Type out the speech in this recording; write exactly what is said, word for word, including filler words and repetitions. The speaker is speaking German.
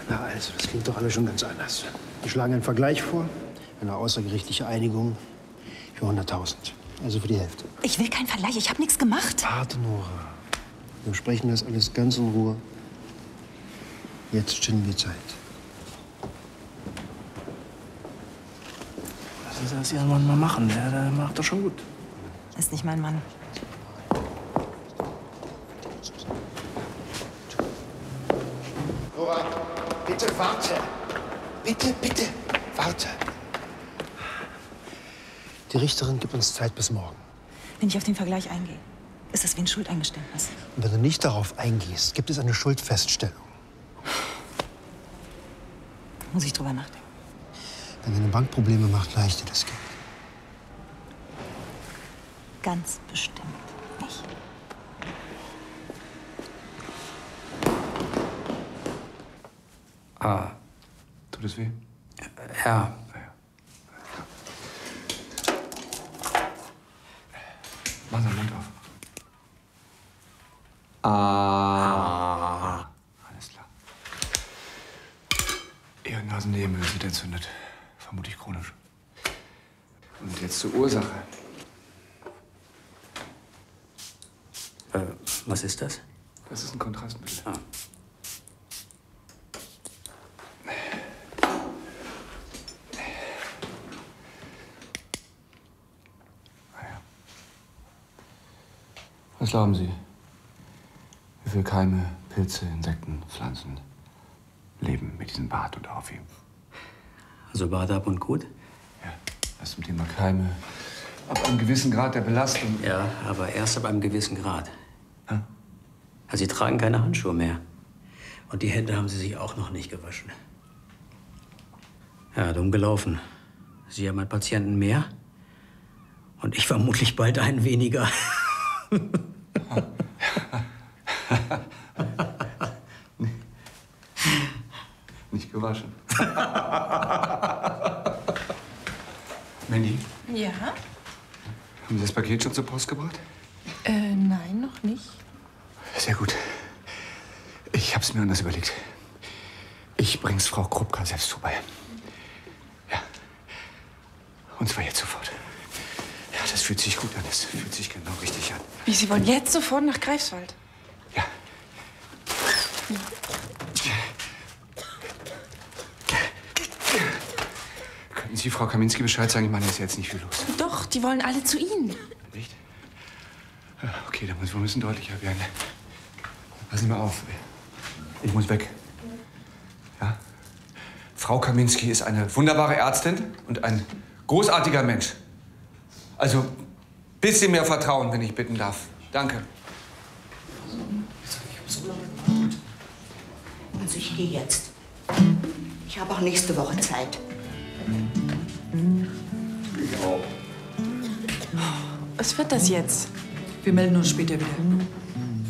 Na also, das klingt doch alles schon ganz anders. Wir schlagen einen Vergleich vor, eine außergerichtliche Einigung für hunderttausend. Also für die Hälfte. Ich will keinen Vergleich, ich habe nichts gemacht. Warte, Nora. Wir besprechen das alles ganz in Ruhe. Jetzt schinden wir Zeit. Lassen Sie das Ihren Mann mal machen, der, der macht das schon gut. Ist nicht mein Mann. Nora, bitte warte. Bitte, bitte, warte. Die Richterin gibt uns Zeit bis morgen. Wenn ich auf den Vergleich eingehe, ist das wie ein Schuldeingeständnis. Und wenn du nicht darauf eingehst, gibt es eine Schuldfeststellung. Muss ich drüber nachdenken. Wenn deine Bankprobleme macht, leicht dir das Geld. Ganz bestimmt nicht. Ah. Tut es weh? Ja. Mach den Mund auf. Ah. Alles klar. Ihr Nasennebenhöhle sind entzündet. Vermutlich chronisch. Und jetzt zur Ursache. Äh, was ist das? Das ist ein Kontrastmittel. Ah. Was glauben Sie? Wie viele Keime, Pilze, Insekten, Pflanzen leben mit diesem Bart und auf ihm? Also Bart ab und gut? Ja, das zum Thema Keime. Ab einem gewissen Grad der Belastung. Ja, aber erst ab einem gewissen Grad. Hä? Also Sie tragen keine Handschuhe mehr. Und die Hände haben Sie sich auch noch nicht gewaschen. Ja, dumm gelaufen. Sie haben einen Patienten mehr und ich vermutlich bald einen weniger. Nicht gewaschen. Mandy, Ja? haben Sie das Paket schon zur Post gebracht? Äh, nein, noch nicht. Sehr gut. Ich hab's mir anders überlegt. Ich bring's Frau Krupka selbst vorbei. Ja. Und zwar jetzt sofort. Ja, das fühlt sich gut an. Das fühlt sich genau richtig an. Wie, Sie wollen jetzt sofort nach Greifswald? Ja. Könnten Sie Frau Kaminski Bescheid sagen? Ich meine, da ist jetzt nicht viel los. Doch, die wollen alle zu Ihnen. Nicht? Ja, okay, dann müssen wir müssen deutlicher werden. Passen Sie mal auf. Ich muss weg. Ja? Frau Kaminski ist eine wunderbare Ärztin und ein großartiger Mensch. Also, bisschen mehr Vertrauen, wenn ich bitten darf. Danke. Also ich gehe jetzt. Ich habe auch nächste Woche Zeit. Was wird das jetzt? Wir melden uns später wieder.